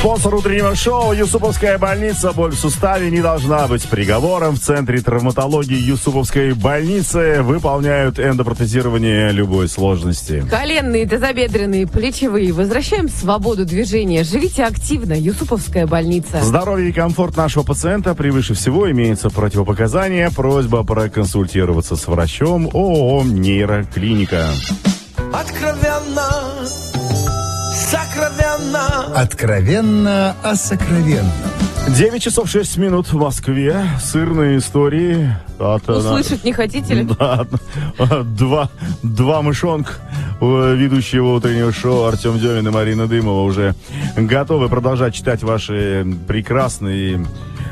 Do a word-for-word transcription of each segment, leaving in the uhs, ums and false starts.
Спонсор утреннего шоу Юсуповская больница. Боль в суставе не должна быть приговором. В Центре травматологии Юсуповской больницы выполняют эндопротезирование любой сложности. Коленные, тазобедренные, плечевые. Возвращаем свободу движения. Живите активно. Юсуповская больница. Здоровье и комфорт нашего пациента превыше всего. Имеется противопоказания. Просьба проконсультироваться с врачом. ООО «Нейроклиника». Откровенно, сокровенно. Откровенно о сокровенном. девять часов шесть минут в Москве. Сырные истории. От, Услышать не хотите ли? Да, два, два мышонка, ведущего утреннего шоу Артем Демин и Марина Дымова, уже готовы продолжать читать ваши прекрасные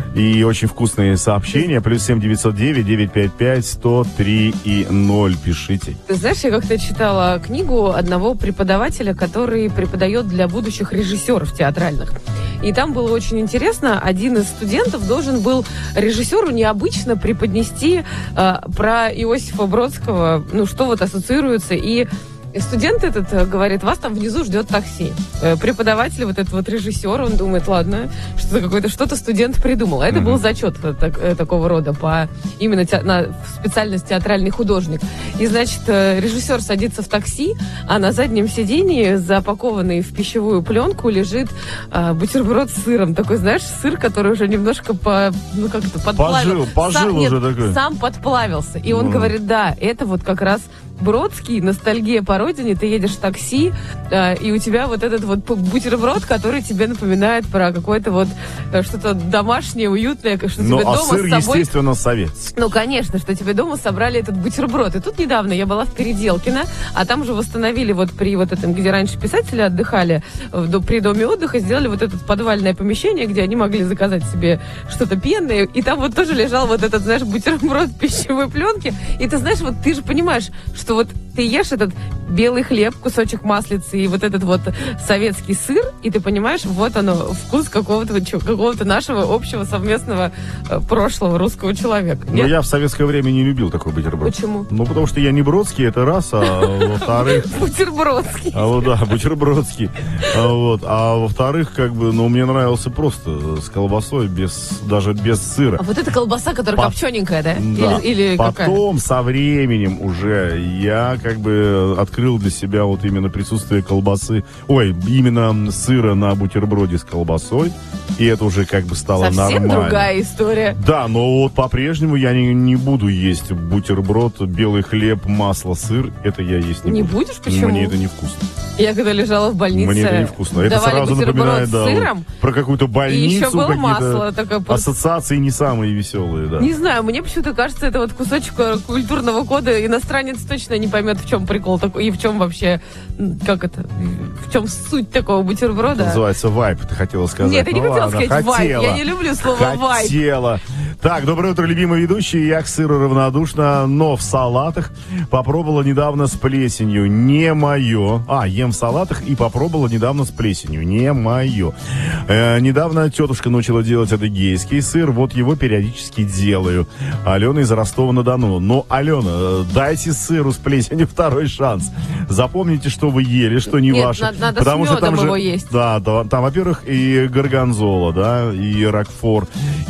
и очень вкусные сообщения. Плюс семь девятьсот девять девятьсот пятьдесят пять сто три и ноль. Пишите. Ты знаешь, я как-то читала книгу одного преподавателя, который преподает для будущих режиссеров театральных. И там было очень интересно. Один из студентов должен был режиссеру необычно преподнести э, про Иосифа Бродского, ну, что вот ассоциируется. И студент этот говорит: вас там внизу ждет такси. Преподаватель, вот этот вот режиссер, он думает: ладно, что-то какое-то, что-то студент придумал. А это mm-hmm. был зачет так, такого рода по именно те, на специальность театральный художник. И, значит, режиссер садится в такси, а на заднем сидении, запакованный в пищевую пленку, лежит а, бутерброд с сыром. Такой, знаешь, сыр, который уже немножко по, ну, как это, подплавился. Пожил, пожил сам, уже нет, такой. Сам подплавился. И он mm. говорит: да, это вот как раз Бродский, ностальгия по родине. Ты едешь в такси, э, и у тебя вот этот вот бутерброд, который тебе напоминает про какое-то вот э, что-то домашнее, уютное, что ну, тебе а дома сыр, с собой... естественно, советский. Ну, конечно, что тебе дома собрали этот бутерброд. И тут недавно я была в Переделкино, а там же восстановили вот при вот этом, где раньше писатели отдыхали, в, при доме отдыха, сделали вот это подвальное помещение, где они могли заказать себе что-то пенное, и там вот тоже лежал вот этот, знаешь, бутерброд в пищевой пленке. И ты знаешь, вот ты же понимаешь, что вот ты ешь этот белый хлеб, кусочек маслицы и вот этот вот советский сыр, и ты понимаешь, вот оно, вкус какого-то, какого-то нашего общего совместного э, прошлого русского человека. Но я в советское время не любил такой бутерброд. Почему? Ну, потому что я не Бродский, это раз, а во-вторых... Бутербродский. А вот, да, бутербродский. А, вот, а во-вторых, как бы, ну, мне нравился просто с колбасой, без, даже без сыра. А вот эта колбаса, которая По... копчененькая, да? Да. Или, или Потом, какая? со временем уже я как бы открыл для себя вот именно присутствие колбасы, ой, именно сыра на бутерброде с колбасой, и это уже как бы стало Совсем нормально. Совсем другая история. Да, но вот по-прежнему я не, не буду есть бутерброд, белый хлеб, масло, сыр, это я есть не, не буду. Не будешь? Почему? Мне это невкусно. Я когда лежала в больнице, мне это невкусно. Это сразу напоминает, да, вот, про какую-то больницу, и еще было масло, такое, ассоциации не самые веселые, да. Не знаю, мне почему-то кажется, это вот кусочек культурного кода. Иностранец точно не поймет, в чем прикол такой, и в чем вообще, как это, в чем суть такого бутерброда. Это называется вайп, ты хотела сказать. Нет, я не ну, хотела ладно, сказать хотела, вайп, я не люблю слово вайп. Хотела. Так, доброе утро, любимый ведущий. Я к сыру равнодушна, но в салатах попробовала недавно с плесенью. Не мое. А, ем в салатах и попробовала недавно с плесенью. Не мое. Э, недавно тетушка научила делать адыгейский сыр. Вот его периодически делаю. Алена из Ростова-на-Дону. Но, Алена, дайте сыру с плесенью второй шанс. Запомните, что вы ели, что не Нет, ваше. надо, надо потому с что там его же, есть. Да, да, там, во-первых, и горгонзола, да, и рокфор,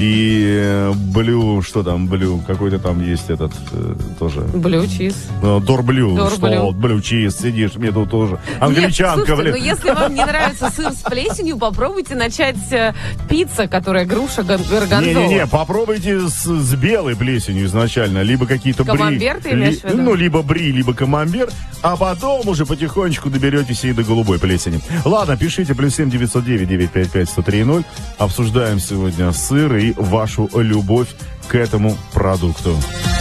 и блю, что там, блю, какой-то там есть этот э, тоже. Блю чиз. Дорблю, Дор что, блю чиз, сидишь, мне тут тоже. Англичанка, Нет, слушайте, блин. но если вам не нравится сыр с плесенью, попробуйте начать э, пицца, которая груша горгонзола. Не-не-не, попробуйте с, с белой плесенью изначально, либо какие-то бри. Камамбер ты имеешь в виду? Ну, либо бри, либо камамбер, а потом уже потихонечку доберетесь и до голубой плесени. Ладно, пишите плюс семь девятьсот девять девятьсот пятьдесят пять сто три ноль. Обсуждаем сегодня сыр и вашу любовь к этому продукту.